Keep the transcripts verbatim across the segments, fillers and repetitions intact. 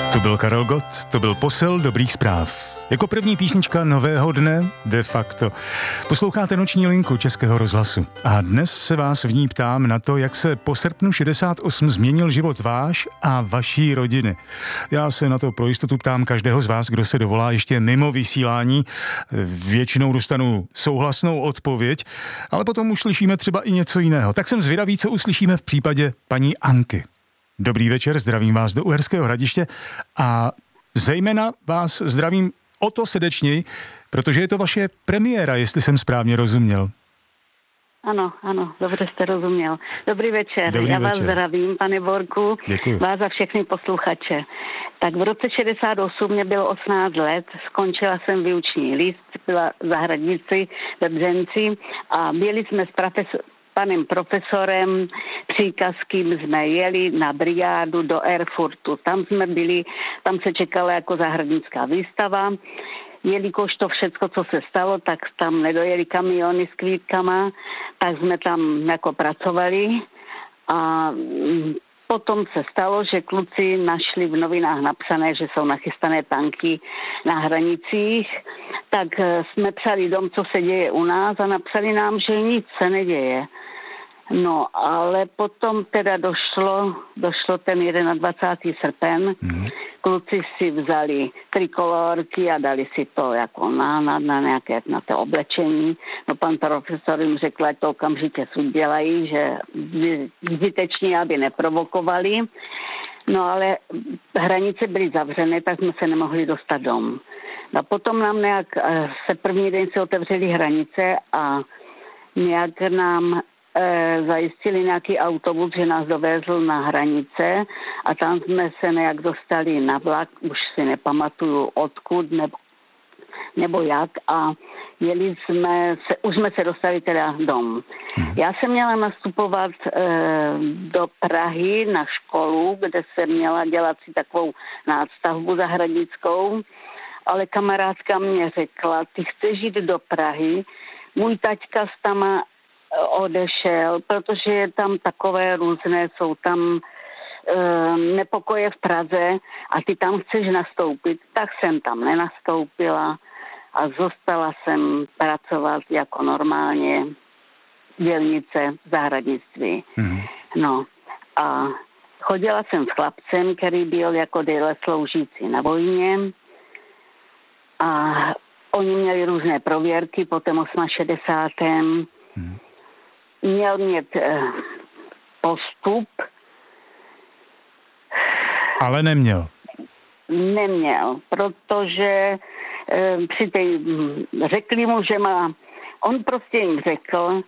To byl Karel Gott, to byl Posel dobrých zpráv. Jako první písnička nového dne, de facto. Posloucháte Noční linku Českého rozhlasu. A dnes se vás v ní ptám na to, jak se po srpnu šedesát osm změnil život váš a vaší rodiny. Já se na to pro jistotu ptám každého z vás, kdo se dovolá ještě mimo vysílání. Většinou dostanu souhlasnou odpověď, ale potom už slyšíme třeba i něco jiného. Tak jsem zvědavý, co uslyšíme v případě paní Anky. Dobrý večer, zdravím vás do Uherského Hradiště a zejména vás zdravím o to srdečněji, protože je to vaše premiéra, jestli jsem správně rozuměl. Ano, ano, dobře jste rozuměl. Dobrý večer, Dobrý já večer. vás zdravím, pane Borku, Děkuji. vás a všechny posluchače. Tak v roce šedesát osm mě bylo osmnáct let, skončila jsem výuční list, byla v Zahradnici ve Břenci a byli jsme s profesor, panem profesorem Příkazkým, jsme jeli na brigádu do Erfurtu. Tam jsme byli, tam se čekala jako zahradnická výstava. Jelikož to všecko, co se stalo, tak tam nedojeli kamiony s kvítkama, tak jsme tam jako pracovali a potom se stalo, že kluci našli v novinách napsané, že jsou nachystané tanky na hranicích, tak jsme psali dom, co se děje u nás a napsali nám, že nic se neděje. No, ale potom teda došlo, došlo ten dvacátého prvního srpen, mm. kluci si vzali trikolorky a dali si to jako na, na, na nějaké na to oblečení. No pan profesor jim řekl, ať to okamžitě udělají, že zbytečně, aby neprovokovali. No ale hranice byly zavřené, tak jsme se nemohli dostat dom. No potom nám nějak, se první den se otevřely hranice a nějak nám zajistili nějaký autobus, že nás dovezl na hranice a tam jsme se nějak dostali na vlak, už si nepamatuju odkud nebo, nebo jak a jeli jsme, se, už jsme se dostali teda dom. Já jsem měla nastupovat e, do Prahy na školu, kde jsem měla dělat si takovou nástavbu zahradnickou, ale kamarádka mě řekla, ty chceš jít do Prahy, můj taťka s tama odešel, protože je tam takové různé, jsou tam e, nepokoje v Praze a ty tam chceš nastoupit, tak jsem tam nenastoupila a zostala jsem pracovat jako normálně dělnice v zahradnictví. Mm. No a chodila jsem s chlapcem, který byl jako déle sloužící na vojně a oni měli různé prověrky po tom šedesátém osmém Mm. Měl mít eh, postup. Ale neměl. Neměl, protože eh, při té, řekli mu, že má, on prostě jim řekl,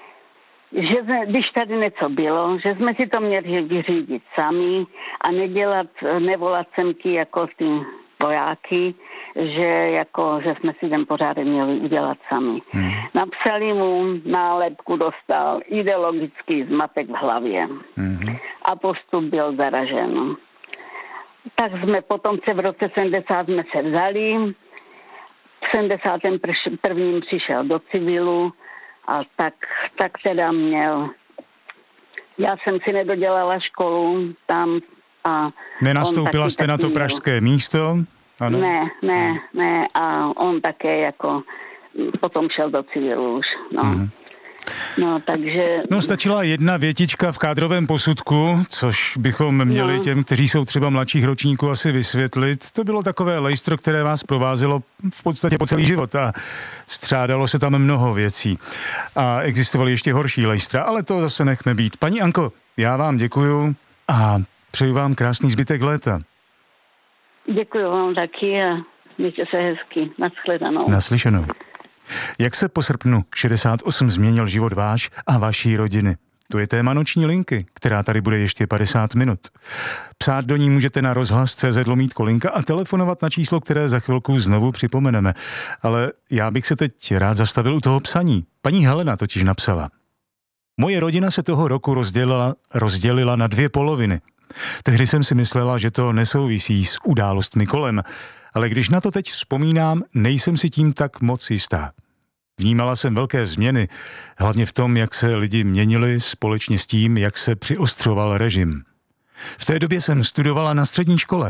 že jsme, když tady něco bylo, že jsme si to měli vyřídit sami a nedělat, nevolat semky jako ty vojáky, že jako, že jsme si ten pořádek měli udělat sami. Hmm. Napsali mu nálepku, dostal ideologický zmatek v hlavě. Hmm. A postup byl zaražen. Tak jsme potom se v roce sedmdesát jsme se vzali. V sedmdesátém prvním přišel do civilu a tak, tak teda měl. Já jsem si nedodělala školu tam a nenastoupila jste na to pražské místo? Ano. Ne, ne, ne a on také jako potom šel do civilu už, no. Mm. No, takže... No, stačila jedna větička v kádrovém posudku, což bychom měli no. těm, kteří jsou třeba mladších ročníků, asi vysvětlit. To bylo takové lejstro, které vás provázelo v podstatě po celý život a střádalo se tam mnoho věcí. A existovaly ještě horší lejstra, ale to zase nechme být. Paní Anko, já vám děkuju a přeju vám krásný zbytek léta. Děkuji vám taky a mějte se hezky. Nashledanou. Naslyšenou. Jak se po srpnu šedesát osm změnil život váš a vaší rodiny? To je téma Noční linky, která tady bude ještě padesát minut. Psát do ní můžete na rozhlas tečka cé zet lomítko linka a telefonovat na číslo, které za chvilku znovu připomeneme. Ale já bych se teď rád zastavil u toho psaní. Paní Helena totiž napsala. Moje rodina se toho roku rozdělila, rozdělila na dvě poloviny. Tehdy jsem si myslela, že to nesouvisí s událostmi kolem, ale když na to teď vzpomínám, nejsem si tím tak moc jistá. Vnímala jsem velké změny, hlavně v tom, jak se lidi měnili společně s tím, jak se přiostřoval režim. V té době jsem studovala na střední škole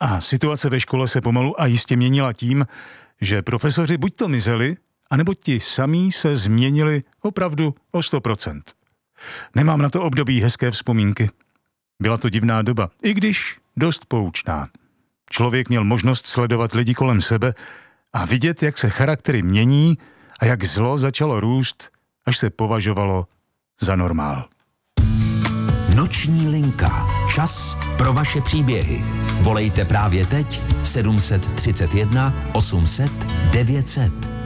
A situace ve škole se pomalu a jistě měnila tím, že profesoři buď to mizeli, anebo ti samí se změnili opravdu o sto procent. Nemám na to období hezké vzpomínky. Byla to divná doba, i když dost poučná. Člověk měl možnost sledovat lidi kolem sebe a vidět, jak se charaktery mění a jak zlo začalo růst, až se považovalo za normál. Noční linka. Čas pro vaše příběhy. Volejte právě teď sedm set třicet jedna osm set devět set.